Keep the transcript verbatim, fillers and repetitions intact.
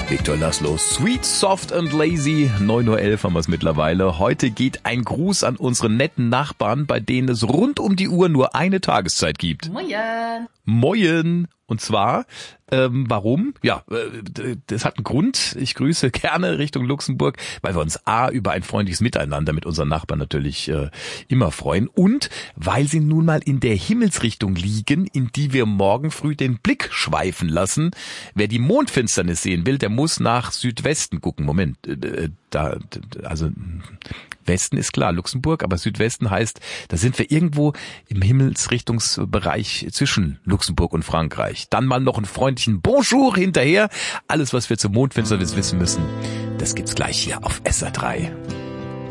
Viktor Laszlo, Sweet, Soft and Lazy, neun Uhr elf haben wir es mittlerweile. Heute geht ein Gruß an unsere netten Nachbarn, bei denen es rund um die Uhr nur eine Tageszeit gibt. Moin. Moin. Und zwar, ähm, warum? Ja, äh, das hat einen Grund. Ich grüße gerne Richtung Luxemburg, weil wir uns A, über ein freundliches Miteinander mit unseren Nachbarn natürlich äh, immer freuen und weil sie nun mal in der Himmelsrichtung liegen, in die wir morgen früh den Blick schweifen lassen. Wer die Mondfinsternis sehen will, der muss nach Südwesten gucken. Moment, äh, da, also Westen ist klar, Luxemburg, aber Südwesten heißt, da sind wir irgendwo im Himmelsrichtungsbereich zwischen Luxemburg und Frankreich. Dann mal noch einen freundlichen Bonjour hinterher. Alles, was wir zur Mondfinsternis wissen müssen, das gibt's gleich hier auf S R drei.